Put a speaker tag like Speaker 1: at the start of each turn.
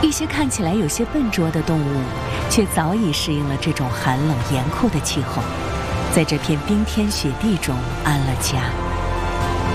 Speaker 1: 一些看起来有些笨拙的动物，却早已适应了这种寒冷严酷的气候，在这片冰天雪地中安了家。